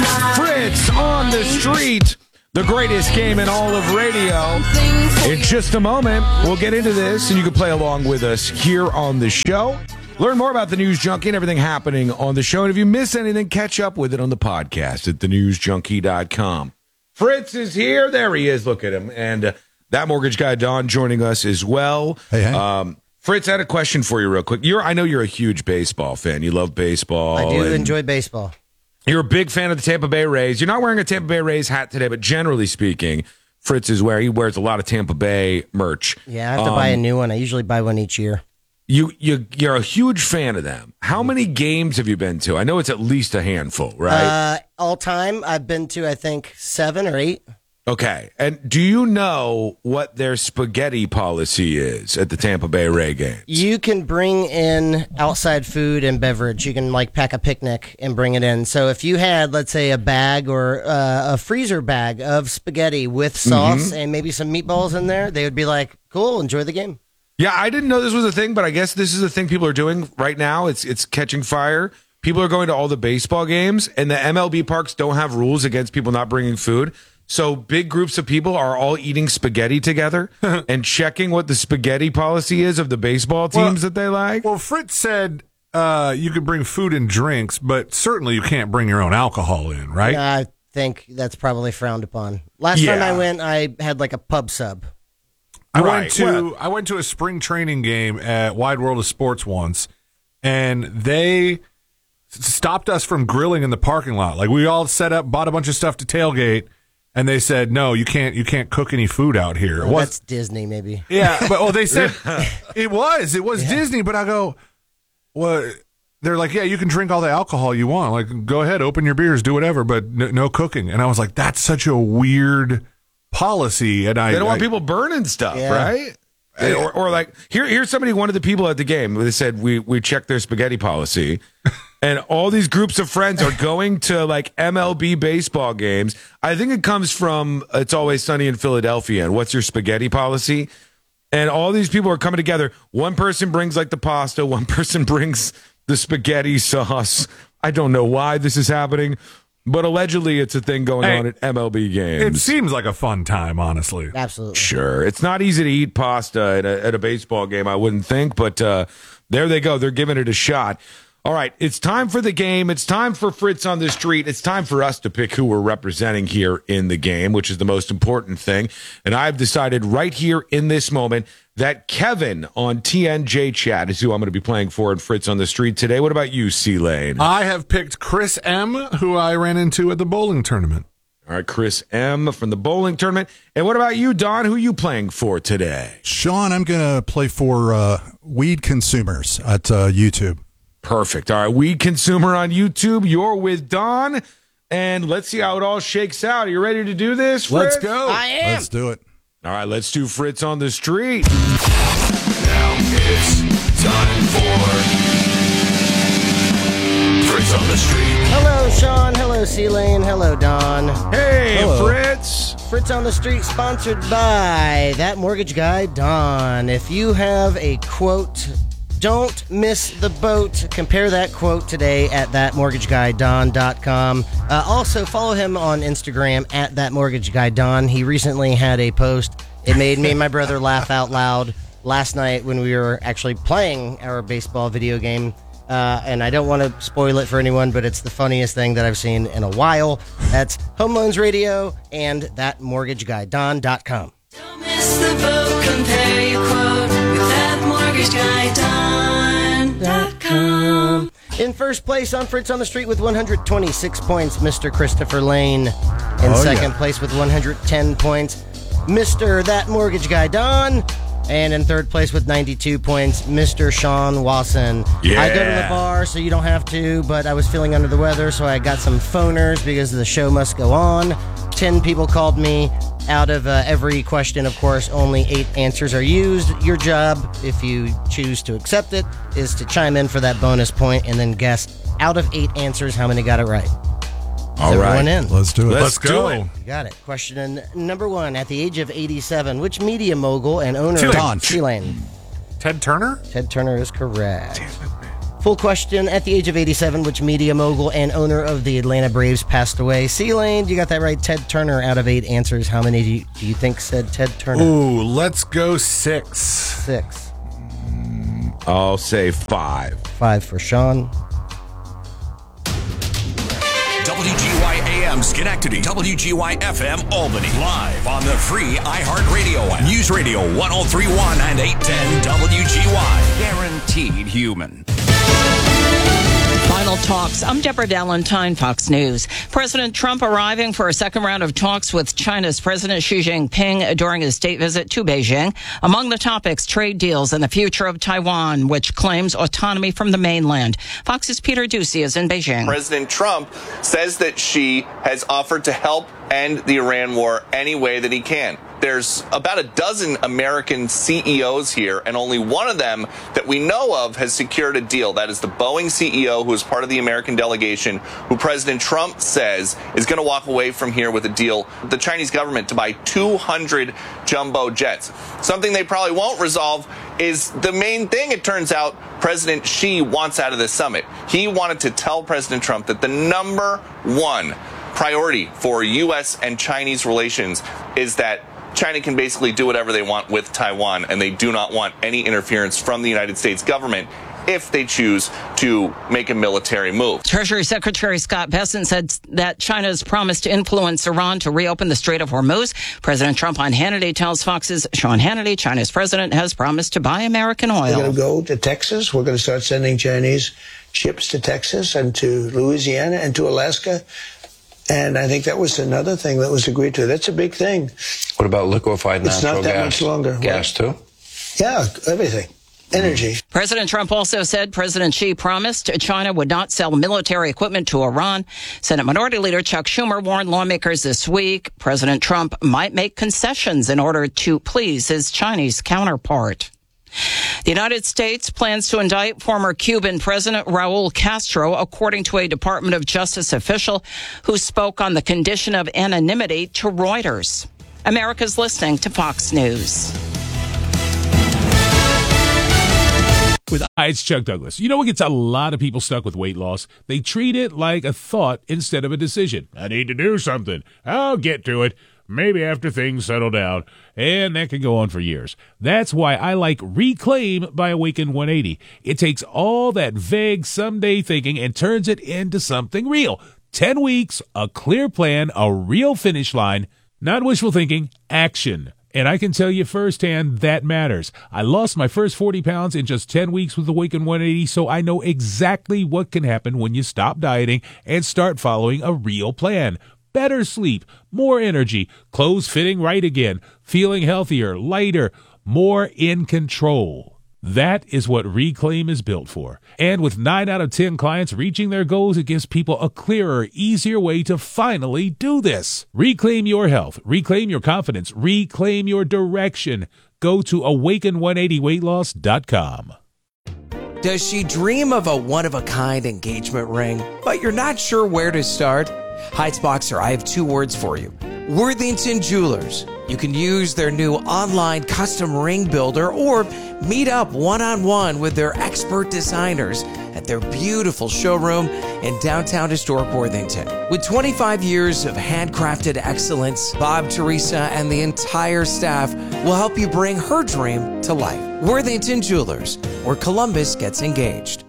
Fritz on the Street, the greatest game in all of radio. In just a moment, we'll get into this, and you can play along with us here on the show. Learn more about the News Junkie and everything happening on the show. And if you miss anything, catch up with it on the podcast at thenewsjunkie.com. Fritz is here. There he is. Look at him. And that mortgage guy, Don, joining us as well. Hey. Fritz, I had a question for you real quick. I know you're a huge baseball fan. You love baseball. I do enjoy baseball. You're a big fan of the Tampa Bay Rays. You're not wearing a Tampa Bay Rays hat today, but generally speaking, Fritz is he wears a lot of Tampa Bay merch. Yeah, I have to buy a new one. I usually buy one each year. You're a huge fan of them. How many games have you been to? I know it's at least a handful, right? All time, I've been to, I think, 7 or 8. Okay. And do you know what their spaghetti policy is at the Tampa Bay Ray games? You can bring in outside food and beverage. You can pack a picnic and bring it in. So if you had, let's say, a bag or a freezer bag of spaghetti with sauce and maybe some meatballs in there, they would be like, cool, enjoy the game. Yeah, I didn't know this was a thing, but I guess this is a thing people are doing right now. It's catching fire. People are going to all the baseball games, and the MLB parks don't have rules against people not bringing food. So big groups of people are all eating spaghetti together and checking what the spaghetti policy is of the baseball teams that they like. Well, Fritz said you could bring food and drinks, but certainly you can't bring your own alcohol in, right? I think that's probably frowned upon. Last time I went, I had a pub sub. I went to a spring training game at Wide World of Sports once, and they stopped us from grilling in the parking lot. We all set up, bought a bunch of stuff to tailgate. And they said, no, you can't cook any food out here. Well, that's Disney, maybe. Yeah, but they said it was Disney. But I go, well, they're like, yeah, you can drink all the alcohol you want. Go ahead, open your beers, do whatever, but no cooking. And I was like, that's such a weird policy. And they don't want people burning stuff, right? Or here's somebody, one of the people at the game, they said we checked their spaghetti policy. And all these groups of friends are going to MLB baseball games. I think it comes from It's Always Sunny in Philadelphia. And what's your spaghetti policy? And all these people are coming together. One person brings the pasta. One person brings the spaghetti sauce. I don't know why this is happening, but allegedly it's a thing going on at MLB games. It seems like a fun time, honestly. Absolutely. Sure. It's not easy to eat pasta at a baseball game, I wouldn't think. But there they go. They're giving it a shot. All right, it's time for the game. It's time for Fritz on the Street. It's time for us to pick who we're representing here in the game, which is the most important thing. And I've decided right here in this moment that Kevin on TNJ Chat is who I'm going to be playing for in Fritz on the Street today. What about you, C-Lane? I have picked Chris M., who I ran into at the bowling tournament. All right, Chris M. from the bowling tournament. And what about you, Don? Who are you playing for today? Sean, I'm going to play for weed consumers at YouTube. Perfect. All right, weed consumer on YouTube. You're with Don, and let's see how it all shakes out. Are you ready to do this, Fritz? Let's go. I am. Let's do it. All right, let's do Fritz on the Street. Now it's time for Fritz on the Street. Hello, Sean. Hello, C-Lane. Hello, Don. Hey, Hello. Fritz. Fritz on the Street, sponsored by that mortgage guy, Don. If you have a quote, don't miss the boat. Compare that quote today at thatmortgageguyDon.com. Also, follow him on Instagram at thatmortgageguyDon. He recently had a post. It made me and my brother laugh out loud last night when we were actually playing our baseball video game. And I don't want to spoil it for anyone, but it's the funniest thing that I've seen in a while. That's Home Loans Radio and thatmortgageguyDon.com. Don't miss the boat. Compare your quote with thatmortgageguyDon.com. In first place on Fritz on the Street with 126 points, Mr. Christopher Lane. In second place with 110 points, Mr. That Mortgage Guy Don. And in third place with 92 points, Mr. Sean Wasson. Yeah. I go to the bar, so you don't have to, but I was feeling under the weather, so I got some phoners because the show must go on. 10 people called me. Out of every question, of course, only 8 answers are used. Your job, if you choose to accept it, is to chime in for that bonus point and then guess out of 8 answers how many got it right. All right. Everyone in? Let's do it. Let's go. You got it. Question number 1. At the age of 87, which media mogul and owner Don. of Sea-Lane? Ted Turner? Ted Turner is correct. Poll question: at the age of 87, which media mogul and owner of the Atlanta Braves passed away? C-Lane, you got that right. Ted Turner. Out of 8 answers, how many do you think said Ted Turner? Ooh, let's go 6. 6. I'll say 5. 5 for Sean. WGY-AM Schenectady, WGY-FM Albany. Live on the free iHeartRadio app. News Radio 103.1 and 810 WGY. Guaranteed human. Final talks. I'm Deborah Valentine, Fox News. President Trump arriving for a second round of talks with China's President Xi Jinping during his state visit to Beijing. Among the topics, trade deals and the future of Taiwan, which claims autonomy from the mainland. Fox's Peter Ducey is in Beijing. President Trump says that Xi has offered to help end the Iran war any way that he can. There's about a dozen American CEOs here, and only one of them that we know of has secured a deal. That is the Boeing CEO, who is part of the American delegation, who President Trump says is going to walk away from here with a deal with the Chinese government to buy 200 jumbo jets. Something they probably won't resolve is the main thing, it turns out, President Xi wants out of this summit. He wanted to tell President Trump that the number one priority for U.S. and Chinese relations is that China can basically do whatever they want with Taiwan, and they do not want any interference from the United States government if they choose to make a military move. Treasury Secretary Scott Bessent said that China's promised to influence Iran to reopen the Strait of Hormuz. President Trump on Hannity tells Fox's Sean Hannity China's president has promised to buy American oil. We're going to go to Texas. We're going to start sending Chinese ships to Texas and to Louisiana and to Alaska. And I think that was another thing that was agreed to. That's a big thing. What about liquefied natural gas? It's not that much longer. Gas, too? Yeah, everything. Energy. President Trump also said President Xi promised China would not sell military equipment to Iran. Senate Minority Leader Chuck Schumer warned lawmakers this week President Trump might make concessions in order to please his Chinese counterpart. The United States plans to indict former Cuban President Raul Castro, according to a Department of Justice official who spoke on the condition of anonymity to Reuters. America's listening to Fox News. Hi, it's Chuck Douglas. You know what gets a lot of people stuck with weight loss? They treat it like a thought instead of a decision. I need to do something. I'll get to it. Maybe after things settle down. And that can go on for years. That's why I like Reclaim by Awaken 180. It takes all that vague someday thinking and turns it into something real. 10 weeks, a clear plan, a real finish line, not wishful thinking, action. And I can tell you firsthand that matters. I lost my first 40 pounds in just 10 weeks with Awaken 180, so I know exactly what can happen when you stop dieting and start following a real plan. Better sleep, more energy, clothes fitting right again, feeling healthier, lighter, more in control. That is what Reclaim is built for. And with 9 out of 10 clients reaching their goals, it gives people a clearer, easier way to finally do this. Reclaim your health. Reclaim your confidence. Reclaim your direction. Go to awaken180weightloss.com. Does she dream of a one-of-a-kind engagement ring, but you're not sure where to start? Heights Boxer, I have 2 words for you. Worthington Jewelers. You can use their new online custom ring builder or meet up one-on-one with their expert designers at their beautiful showroom in downtown historic Worthington. With 25 years of handcrafted excellence, Bob, Teresa, and the entire staff will help you bring her dream to life. Worthington Jewelers, where Columbus gets engaged.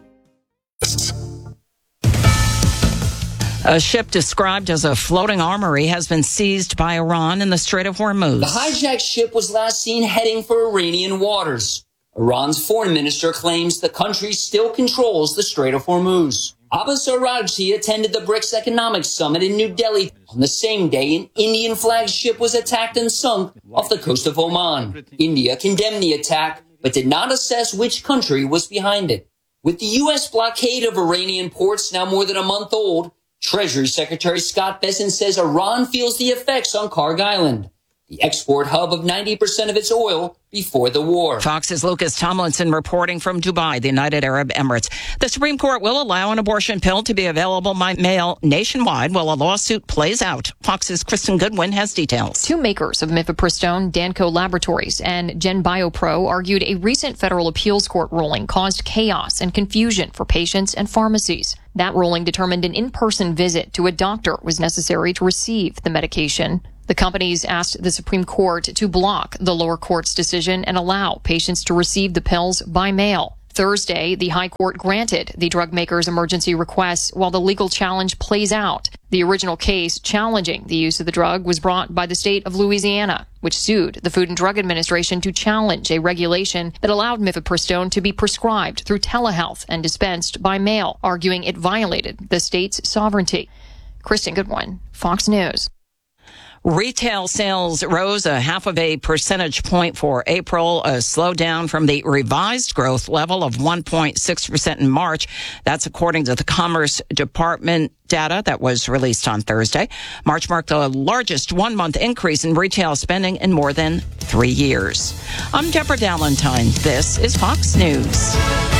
A ship described as a floating armory has been seized by Iran in the Strait of Hormuz. The hijacked ship was last seen heading for Iranian waters. Iran's foreign minister claims the country still controls the Strait of Hormuz. Abbas Araghchi attended the BRICS Economic Summit in New Delhi. On the same day, an Indian-flagged ship was attacked and sunk off the coast of Oman. India condemned the attack, but did not assess which country was behind it. With the U.S. blockade of Iranian ports now more than a month old, Treasury Secretary Scott Bessent says Iran feels the effects on Karg Island. the export hub of 90% of its oil before the war. Fox's Lucas Tomlinson reporting from Dubai, the United Arab Emirates. The Supreme Court will allow an abortion pill to be available by mail nationwide while a lawsuit plays out. Fox's Kristen Goodwin has details. Two makers of mifepristone, Danco Laboratories and GenBioPro, argued a recent federal appeals court ruling caused chaos and confusion for patients and pharmacies. That ruling determined an in-person visit to a doctor was necessary to receive the medication. The companies asked the Supreme Court to block the lower court's decision and allow patients to receive the pills by mail. Thursday, the High Court granted the drug makers' emergency requests while the legal challenge plays out. The original case challenging the use of the drug was brought by the state of Louisiana, which sued the Food and Drug Administration to challenge a regulation that allowed mifepristone to be prescribed through telehealth and dispensed by mail, arguing it violated the state's sovereignty. Kristen Goodwin, Fox News. Retail sales rose 0.5 percentage point for April, a slowdown from the revised growth level of 1.6% in March. That's according to the Commerce Department data that was released on Thursday. March marked the largest one-month increase in retail spending in more than 3 years. I'm Deborah Dallentine. This is Fox News.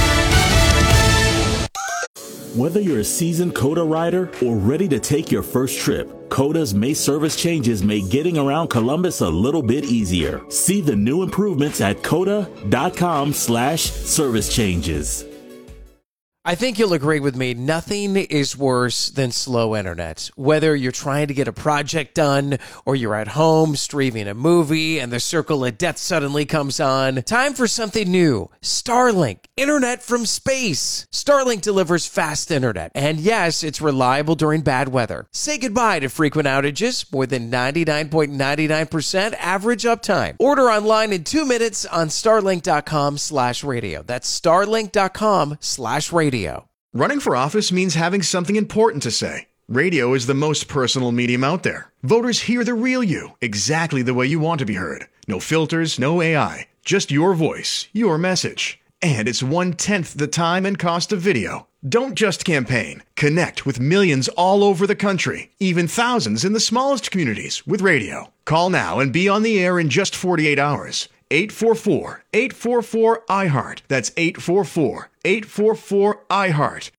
Whether you're a seasoned COTA rider or ready to take your first trip, COTA's May service changes make getting around Columbus a little bit easier. See the new improvements at COTA.com/service changes. I think you'll agree with me, nothing is worse than slow internet. Whether you're trying to get a project done or you're at home streaming a movie and the circle of death suddenly comes on, time for something new. Starlink, internet from space. Starlink delivers fast internet. And yes, it's reliable during bad weather. Say goodbye to frequent outages, more than 99.99% average uptime. Order online in 2 minutes on starlink.com/radio. That's starlink.com/radio. Running for office means having something important to say. Radio is the most personal medium out there. Voters hear the real you, exactly the way you want to be heard. No filters, no AI, just your voice, your message. And it's 1/10 the time and cost of video. Don't just campaign. Connect with millions all over the country, even thousands in the smallest communities with radio. Call now and be on the air in just 48 hours. 844-844-IHEART. That's 844-844-IHEART.